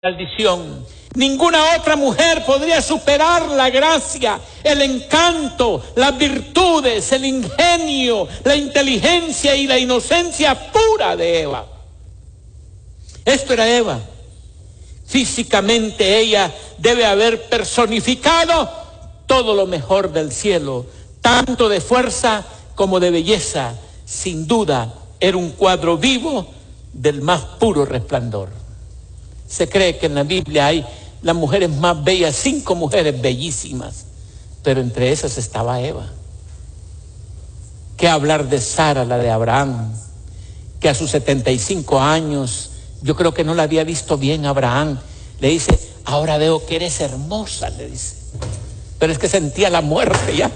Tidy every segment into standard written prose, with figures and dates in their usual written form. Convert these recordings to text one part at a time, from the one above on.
maldición. Ninguna otra mujer podría superar la gracia, el encanto, las virtudes, el ingenio, la inteligencia y la inocencia pura de Eva. Esto era Eva. Físicamente ella debe haber personificado todo lo mejor del cielo, tanto de fuerza como de belleza. Sin duda era un cuadro vivo del más puro resplandor. Se cree que en la Biblia hay las mujeres más bellas, 5 mujeres bellísimas, pero entre esas estaba Eva. ¿Qué hablar de Sara, la de Abraham, que a sus 75 años, yo creo que no la había visto bien Abraham, le dice, ahora veo que eres hermosa, le dice, pero es que sentía la muerte ya.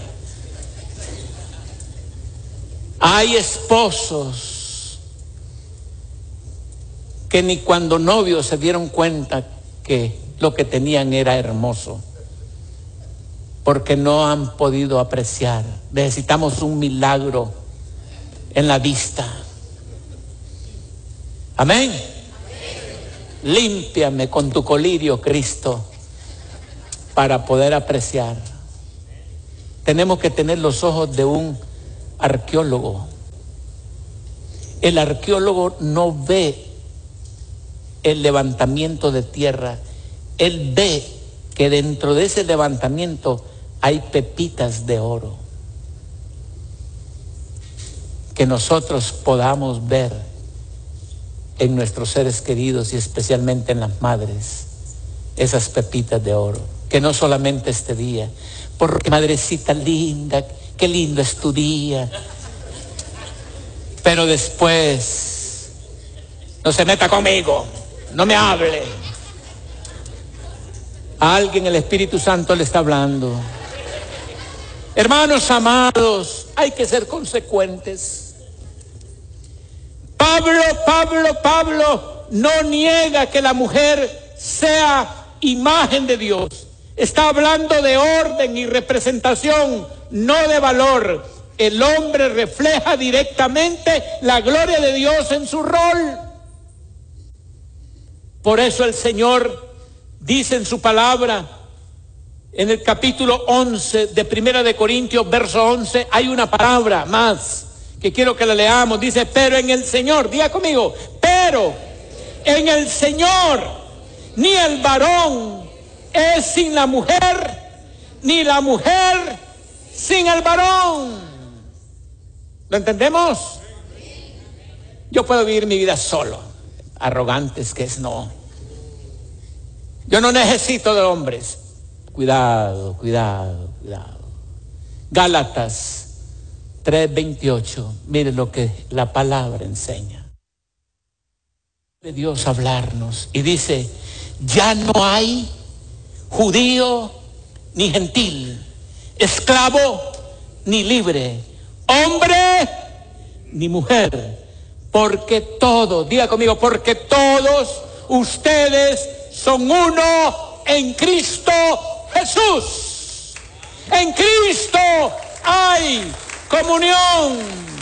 Hay esposos que ni cuando novios se dieron cuenta que lo que tenían era hermoso, porque no han podido apreciar. Necesitamos un milagro en la vista. Amén. Límpiame con tu colirio, Cristo, para poder apreciar. Tenemos que tener los ojos de un arqueólogo. El arqueólogo no ve el levantamiento de tierra, él ve que dentro de ese levantamiento hay pepitas de oro. Que nosotros podamos ver en nuestros seres queridos y especialmente en las madres esas pepitas de oro. Que no solamente este día, porque madrecita linda, qué lindo es tu día, pero después no se meta conmigo, no me hable. A alguien el Espíritu Santo le está hablando. Hermanos amados, hay que ser consecuentes. Pablo no niega que la mujer sea imagen de Dios. Está hablando de orden y representación, no de valor. El hombre refleja directamente la gloria de Dios en su rol. Por eso el Señor dice en su palabra, en el capítulo 11 de Primera de Corintios, verso 11, hay una palabra más que quiero que la leamos. Dice, pero en el Señor, diga conmigo, pero en el Señor, ni el varón es sin la mujer, ni la mujer sin el varón. ¿Lo entendemos? Yo puedo vivir mi vida solo. Arrogantes que es, no. Yo no necesito de hombres. Cuidado. Gálatas 3:28. Mire lo que la palabra enseña. De Dios hablarnos. Y dice, ya no hay judío ni gentil, esclavo ni libre, hombre ni mujer, porque todos, diga conmigo, porque todos ustedes son uno en Cristo Jesús. En Cristo hay comunión.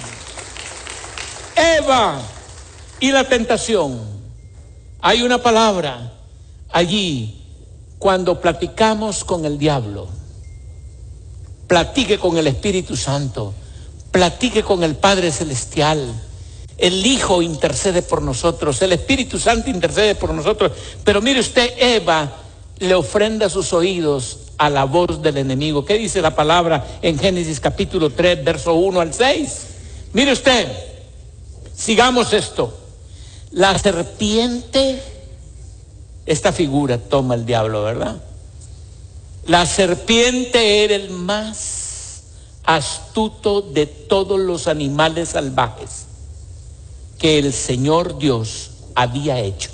Eva y la tentación. Hay una palabra allí. Cuando platicamos con el diablo, platique con el Espíritu Santo, platique con el Padre Celestial. El Hijo intercede por nosotros, el Espíritu Santo intercede por nosotros. Pero mire usted, Eva le ofrenda sus oídos a la voz del enemigo. ¿Qué dice la palabra en Génesis capítulo 3, verso 1 al 6? Mire usted, sigamos esto. La serpiente, esta figura toma el diablo, ¿verdad? La serpiente era el más astuto de todos los animales salvajes que el Señor Dios había hecho.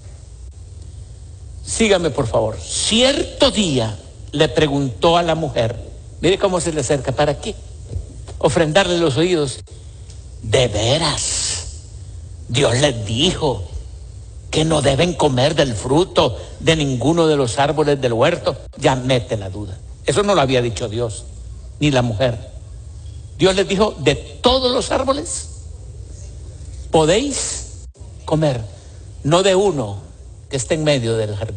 Sígame por favor. Cierto día le preguntó a la mujer, mire cómo se le acerca, ¿para qué? Ofrendarle los oídos. ¿De veras Dios les dijo que no deben comer del fruto de ninguno de los árboles del huerto? Ya mete la duda. Eso no lo había dicho Dios, ni la mujer. Dios les dijo, de todos los árboles podéis comer, no de uno, que está en medio del jardín.